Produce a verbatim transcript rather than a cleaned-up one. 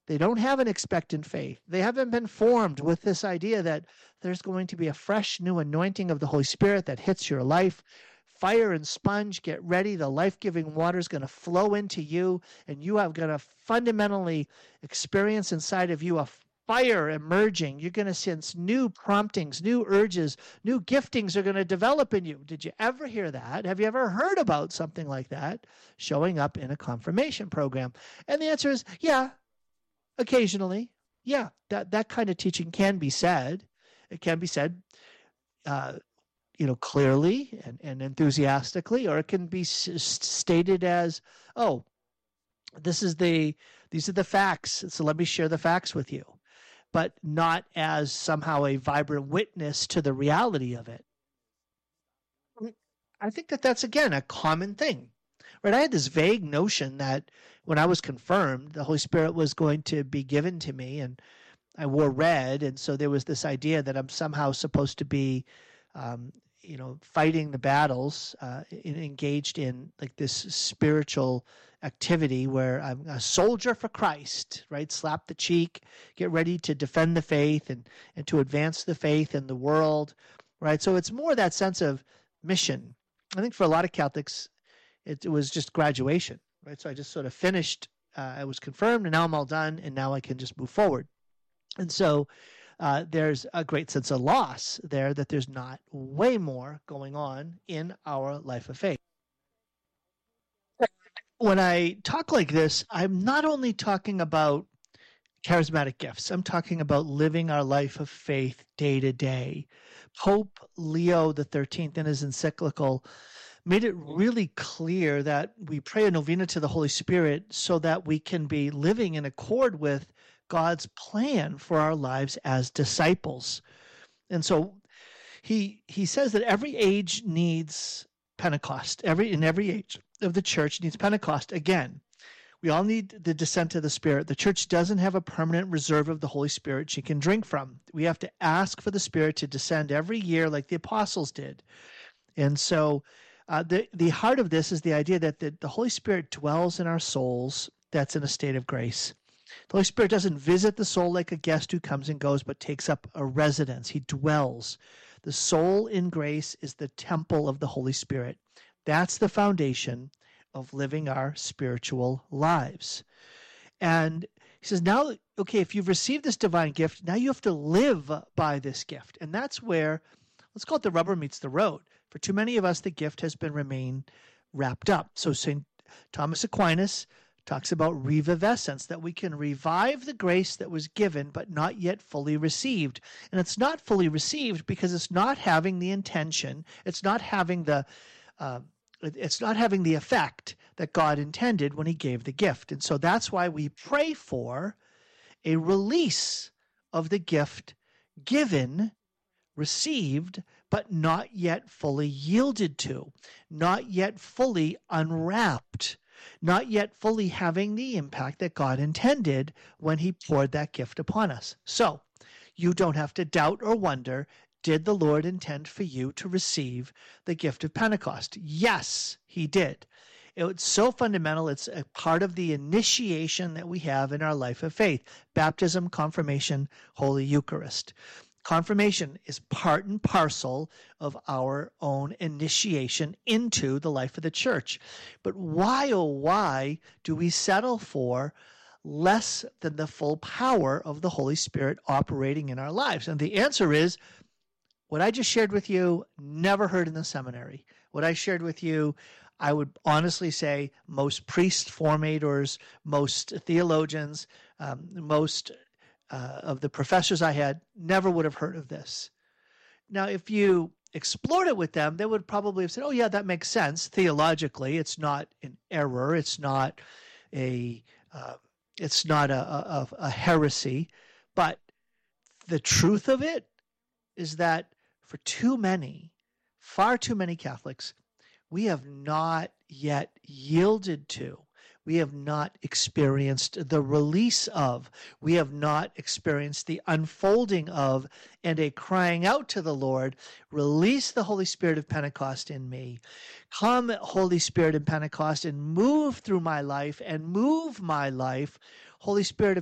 They don't have an expectant faith. They haven't been formed with this idea that there's going to be a fresh new anointing of the Holy Spirit that hits your life. Fire and sponge, get ready. The life-giving water is going to flow into you, and you are going to fundamentally experience inside of you a fire emerging. You're going to sense new promptings, new urges, new giftings are going to develop in you. Did you ever hear that? Have you ever heard about something like that showing up in a confirmation program? And the answer is, yeah, occasionally. Yeah, that, that kind of teaching can be said. It can be said, uh, you know, clearly and, and enthusiastically, or it can be s- stated as, oh, this is the, these are the facts, so let me share the facts with you, but not as somehow a vibrant witness to the reality of it. I think that that's, again, a common thing, right? I had this vague notion that when I was confirmed, the Holy Spirit was going to be given to me, and I wore red, and so there was this idea that I'm somehow supposed to be, um, you know, fighting the battles, uh, in, engaged in like this spiritual activity where I'm a soldier for Christ, right? Slap the cheek, get ready to defend the faith and, and to advance the faith in the world, right? So it's more that sense of mission. I think for a lot of Catholics, it, it was just graduation, right? So I just sort of finished, uh, I was confirmed, and now I'm all done, and now I can just move forward. And so uh, there's a great sense of loss there, that there's not way more going on in our life of faith. When I talk like this, I'm not only talking about charismatic gifts, I'm talking about living our life of faith day to day. Pope Leo the thirteenth, in his encyclical, made it really clear that we pray a novena to the Holy Spirit so that we can be living in accord with God's plan for our lives as disciples. And so he he says that every age needs Pentecost. Every in every age of the church needs Pentecost. Again, we all need the descent of the Spirit. The church doesn't have a permanent reserve of the Holy Spirit she can drink from. We have to ask for the Spirit to descend every year like the apostles did. And so uh, the, the heart of this is the idea that the, the Holy Spirit dwells in our souls that's in a state of grace. The Holy Spirit doesn't visit the soul like a guest who comes and goes, but takes up a residence. He dwells. The soul in grace is the temple of the Holy Spirit. That's the foundation of living our spiritual lives. And he says, now, okay, if you've received this divine gift, now you have to live by this gift. And that's where, let's call it the rubber meets the road. For too many of us, the gift has been remained wrapped up. So Saint Thomas Aquinas talks about revivescence, that we can revive the grace that was given but not yet fully received. And it's not fully received because it's not having the intention, it's not having the uh, it's not having the effect that God intended when he gave the gift. And so that's why we pray for a release of the gift given, received, but not yet fully yielded to, not yet fully unwrapped, not yet fully having the impact that God intended when he poured that gift upon us. So you don't have to doubt or wonder, did the Lord intend for you to receive the gift of Pentecost? Yes, he did. It's so fundamental. It's a part of the initiation that we have in our life of faith. Baptism, confirmation, Holy Eucharist. Confirmation is part and parcel of our own initiation into the life of the church. But why, oh why, do we settle for less than the full power of the Holy Spirit operating in our lives? And the answer is, what I just shared with you, never heard in the seminary. What I shared with you, I would honestly say most priest formators, most theologians, um, most uh, of the professors I had never would have heard of this. Now, if you explored it with them, they would probably have said, oh yeah, that makes sense. Theologically, it's not an error. It's not a, uh, it's not a, a, a heresy. But the truth of it is that for too many, far too many Catholics, we have not yet yielded to, we have not experienced the release of, we have not experienced the unfolding of, and a crying out to the Lord, release the Holy Spirit of Pentecost in me. Come, Holy Spirit in Pentecost, and move through my life and move my life. Holy Spirit of